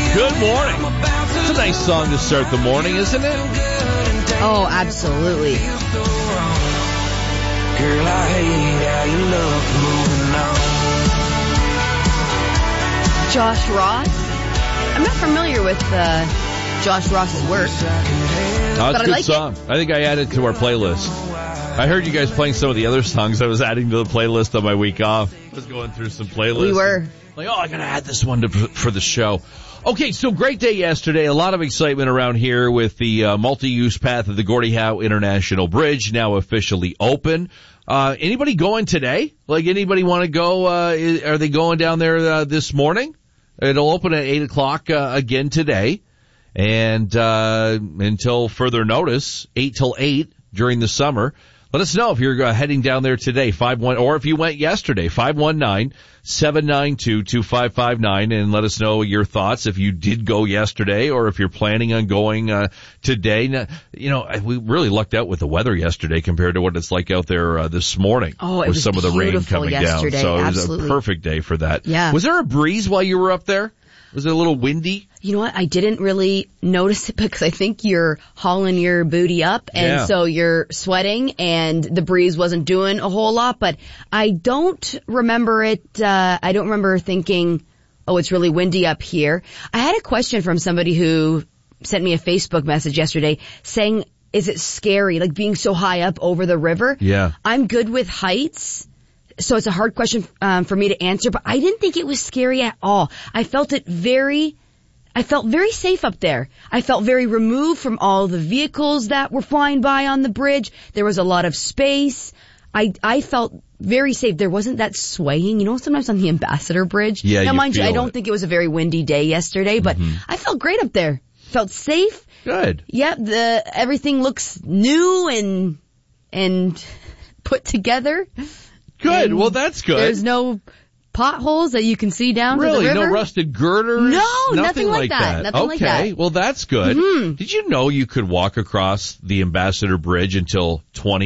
Good morning. It's a nice song to start the morning, isn't it? Oh, absolutely. Girl, I hate how you look moving on. Josh Ross. I'm not familiar with Josh Ross's work. Oh, it's a good song. I think I added to our playlist. I heard you guys playing some of the other songs I was adding to the playlist on my week off. I was going through some playlists. We were. Like, I gotta add this one for the show. Okay, so great day yesterday. A lot of excitement around here with the multi-use path of the Gordie Howe International Bridge now officially open. Anybody going today? Like, anybody want to go? Are they going down there this morning? It'll open at 8 o'clock again today. And until further notice, 8 till 8 during the summer. Let us know if you're heading down there today, or if you went yesterday, 519-792-2559, and let us know your thoughts if you did go yesterday or if you're planning on going today. Now, we really lucked out with the weather yesterday compared to what it's like out there this morning. Oh, it with was some of the rain coming yesterday. down. So Absolutely. It was a perfect day for that. Yeah. Was there a breeze while you were up there? Was it a little windy? You know what? I didn't really notice it because I think you're hauling your booty up and so you're sweating and the breeze wasn't doing a whole lot, but I don't remember it. I don't remember thinking, oh, it's really windy up here. I had a question from somebody who sent me a Facebook message yesterday saying, is it scary, like being so high up over the river? Yeah. I'm good with heights. So it's a hard question for me to answer, but I didn't think it was scary at all. I felt very safe up there. I felt very removed from all the vehicles that were flying by on the bridge. There was a lot of space. I felt very safe. There wasn't that swaying, sometimes on the Ambassador Bridge. Yeah, now, mind you, I don't it. think it was a very windy day yesterday, but I felt great up there. Felt safe. Good. Yeah, everything looks new and put together. Good. And well, that's good. There's no potholes that you can see down really? to the river. No rusted girders? No, nothing like that. Nothing okay. like that. Well, that's good. Mm-hmm. Did you know you could walk across the Ambassador Bridge until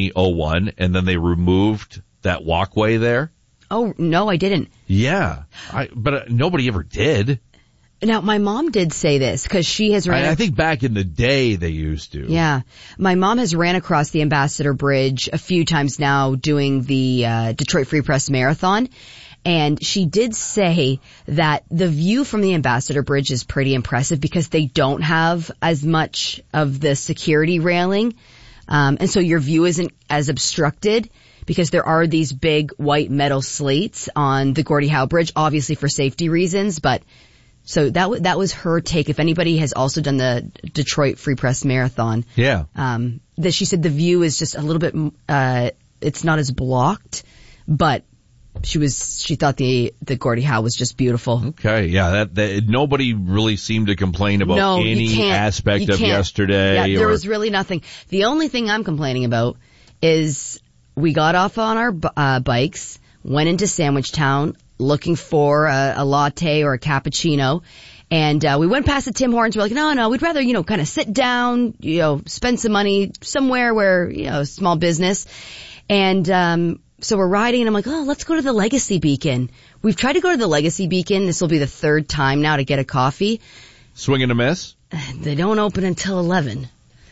2001 and then they removed that walkway there? Oh, no, I didn't. Yeah. But nobody ever did. Now, my mom did say this because she has ran. I think back in the day they used to. Yeah. My mom has ran across the Ambassador Bridge a few times now doing the Detroit Free Press Marathon. And she did say that the view from the Ambassador Bridge is pretty impressive because they don't have as much of the security railing. And so your view isn't as obstructed because there are these big white metal slates on the Gordie Howe Bridge, obviously for safety reasons, but so that was her take. If anybody has also done the Detroit Free Press Marathon. Yeah. That she said the view is just a little bit, it's not as blocked, but she thought the Gordie Howe was just beautiful. Okay. Yeah. That nobody really seemed to complain about any aspect of yesterday. Yeah, there was really nothing. The only thing I'm complaining about is we got off on our bikes, went into Sandwich Town, looking for a latte or a cappuccino. And we went past the Tim Hortons. We're like, no, we'd rather, kind of sit down, spend some money somewhere where, small business. And so we're riding, and I'm like, let's go to the Legacy Beacon. We've tried to go to the Legacy Beacon. This will be the third time now to get a coffee. Swing and a miss? They don't open until 11.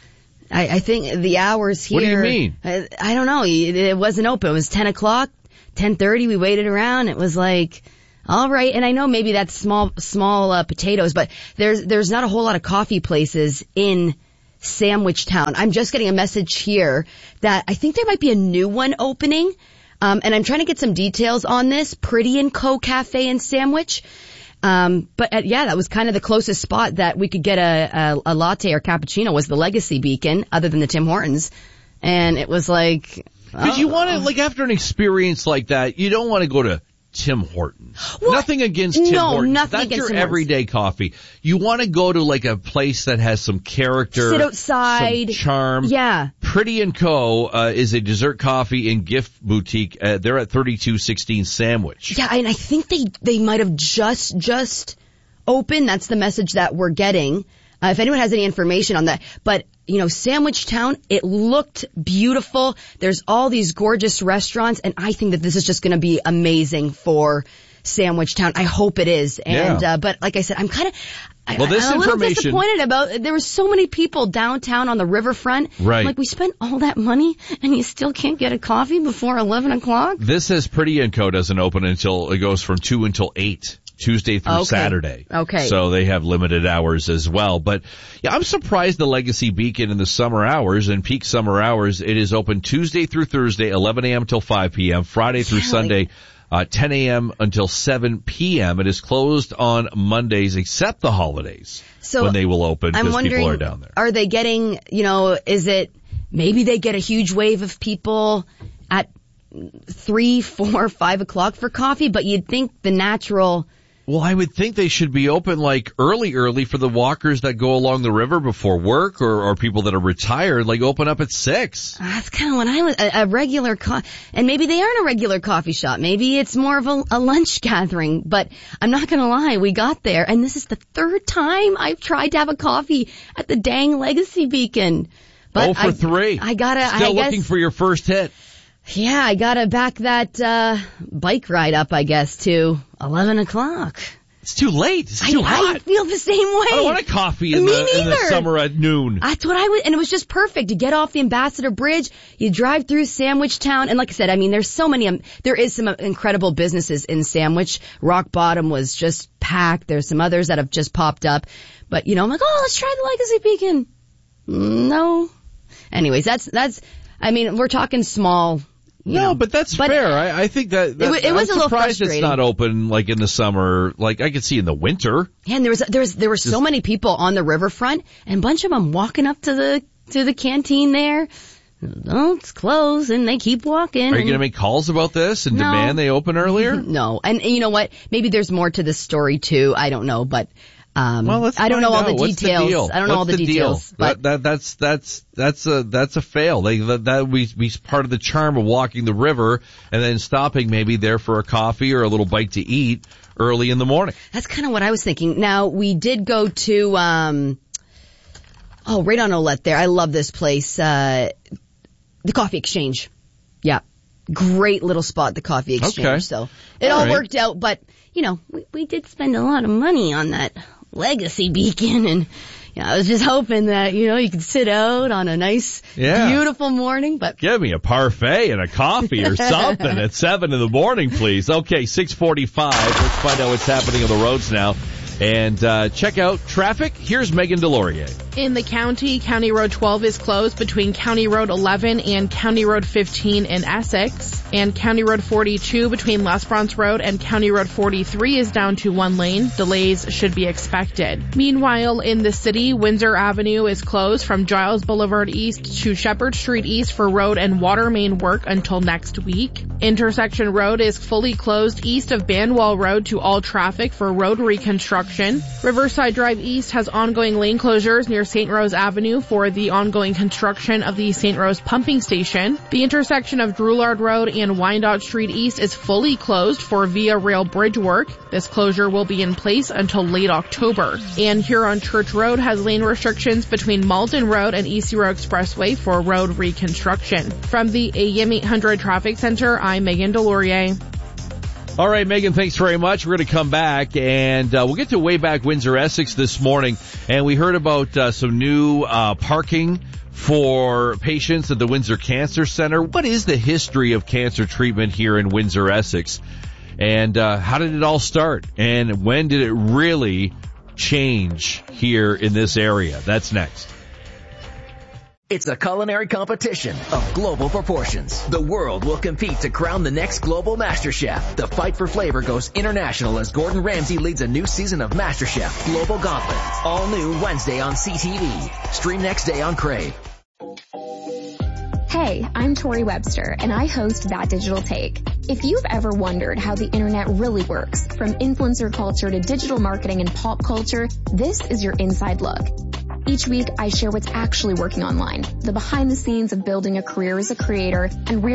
I think the hours here. What do you mean? I don't know. It wasn't open. It was 10 o'clock. 10:30, we waited around. It was like, all right. And I know maybe that's small potatoes, but there's not a whole lot of coffee places in Sandwich Town. I'm just getting a message here that I think there might be a new one opening. And I'm trying to get some details on this. Pretty & Co. Cafe in Sandwich. But that was kind of the closest spot that we could get a latte or cappuccino was the Legacy Beacon, other than the Tim Hortons. And it was like, because you want to, after an experience like that, you don't want to go to Tim Hortons. What? Nothing against Tim Hortons. Nothing That's against your Tim everyday coffee. You want to go to a place that has some character, sit outside, some charm. Yeah. Pretty & Co. Is a dessert coffee and gift boutique. They're at 3216 Sandwich. Yeah, and I think they might have just opened. That's the message that we're getting. If anyone has any information on that, but Sandwich Town, it looked beautiful. There's all these gorgeous restaurants, and I think that this is just going to be amazing for Sandwich Town. I hope it is. And, Yeah. but like I said, I'm kind of, Well, this I'm a little information- disappointed about, there were so many people downtown on the riverfront. Right. I'm like, we spent all that money and you still can't get a coffee before 11 o'clock? This says Pretty & Co. doesn't open until it goes from 2 until 8. Tuesday through Okay. Saturday. Okay. So they have limited hours as well. But yeah, I'm surprised the Legacy Beacon in the summer hours and peak summer hours, it is open Tuesday through Thursday, 11 a.m. till 5 p.m., Friday through Sunday, 10 a.m. until 7 p.m. It is closed on Mondays except the holidays So when they will open I'm because wondering, people are down there. are they getting, is it, maybe they get a huge wave of people at 3, 4, 5 o'clock for coffee, but you'd think the natural, Well, I would think they should be open like early for the walkers that go along the river before work or people that are retired, like open up at 6. that's kind of when I was, a regular and maybe they aren't a regular coffee shop. Maybe it's more of a lunch gathering, but I'm not going to lie. We got there and this is the third time I've tried to have a coffee at the dang Legacy Beacon. But 0 for 3. I gotta, Still looking for your first hit. Yeah, I gotta back that, bike ride up, I guess, to 11 o'clock. It's too late. It's too I hot. feel the same way. I don't want a coffee in Me the neither. summer at noon. That's what I was, and it was just perfect. You get off the Ambassador Bridge, you drive through Sandwich Town, and like I said, I mean, there's so many, there is some incredible businesses in Sandwich. Rock Bottom was just packed. There's some others that have just popped up. But, I'm like, oh, let's try the Legacy Beacon. No. Anyways, I mean, we're talking small. No, but that's fair. I think that it was I'm a little surprised frustrating. it's not open like in the summer. Like I could see in the winter. And there were so many people on the riverfront, and a bunch of them walking up to the canteen there. Oh, it's closed, and they keep walking. Are you going to make calls about this and No. demand they open earlier? No, and you know what? Maybe there's more to this story too. I don't know, but Well, let's I don't find know all out. the What's details. The deal? I don't know all What's the deal? details. But That's a fail. That we part of the charm of walking the river and then stopping maybe there for a coffee or a little bite to eat early in the morning. that's kind of what I was thinking. Now we did go to right on Olette there. I love this place. The Coffee Exchange. Yeah. Great little spot, the Coffee Exchange. Okay. So it All all right. worked out, but we did spend a lot of money on that Legacy Beacon, and I was just hoping that, you could sit out on a nice, beautiful morning, but Give me a parfait and a coffee or something at 7 in the morning, please. Okay, 6:45. Let's find out what's happening on the roads now. And check out traffic. Here's Megan Delorier. In the County Road 12 is closed between County Road 11 and County Road 15 in Essex. And County Road 42 between Les Bronze Road and County Road 43 is down to 1 lane. Delays should be expected. Meanwhile, in the city, Windsor Avenue is closed from Giles Boulevard East to Shepherd Street East for road and water main work until next week. Intersection Road is fully closed east of Banwell Road to all traffic for road reconstruction. Riverside Drive East has ongoing lane closures near St. Rose Avenue for the ongoing construction of the St. Rose pumping station. The intersection of Drouillard Road and Wyandotte Street East is fully closed for Via Rail bridge work. This closure will be in place until late October. And Huron Church Road has lane restrictions between Malden Road and East Road Expressway for road reconstruction. From the AM 800 Traffic Center, I'm Megan Delorier. All right, Megan, thanks very much. We're going to come back, and we'll get to way back Windsor, Essex this morning. And we heard about some new parking for patients at the Windsor Cancer Center. What is the history of cancer treatment here in Windsor, Essex? And how did it all start? And when did it really change here in this area? That's next. It's a culinary competition of global proportions. The world will compete to crown the next global MasterChef. The fight for flavor goes international as Gordon Ramsay leads a new season of MasterChef Global Gauntlet. All new Wednesday on CTV. Stream next day on Crave. Hey, I'm Tori Webster, and I host That Digital Take. If you've ever wondered how the internet really works, from influencer culture to digital marketing and pop culture, this is your inside look. Each week, I share what's actually working online, the behind the scenes of building a career as a creator, and